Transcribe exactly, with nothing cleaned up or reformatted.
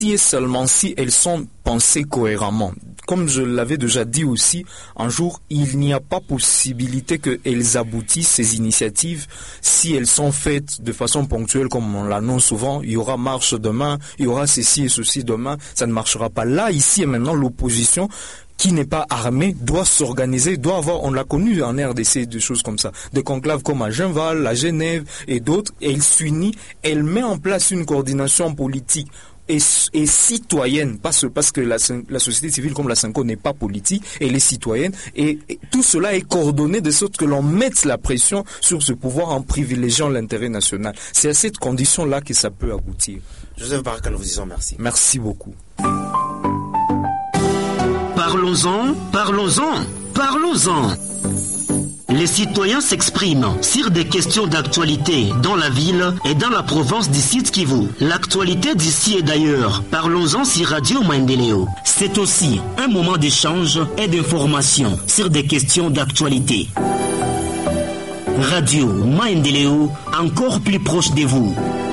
si et seulement si elles sont pensées cohéremment. Comme je l'avais déjà dit aussi, un jour, il n'y a pas possibilité qu'elles aboutissent, ces initiatives, si elles sont faites de façon ponctuelle, comme on l'annonce souvent. Il y aura marche demain, il y aura ceci et ceci demain, ça ne marchera pas. Là, ici et maintenant, l'opposition, qui n'est pas armée, doit s'organiser, doit avoir, on l'a connu en R D C, des choses comme ça, des conclaves comme à Genval, à Genève et d'autres, et elle s'unit, elle met en place une coordination politique et, et citoyenne, parce, parce que la, la société civile comme la Synco n'est pas politique, elle est citoyenne, et, et tout cela est coordonné de sorte que l'on mette la pression sur ce pouvoir en privilégiant l'intérêt national. C'est à cette condition-là que ça peut aboutir. Joseph Baraka, nous vous disons merci. Merci beaucoup. Parlons-en, parlons-en, parlons-en. Les citoyens s'expriment sur des questions d'actualité dans la ville et dans la province du Sud Kivu. L'actualité d'ici et d'ailleurs. Parlons-en sur Radio Maendeleo. C'est aussi un moment d'échange et d'information sur des questions d'actualité. Radio Maendeleo, encore plus proche de vous.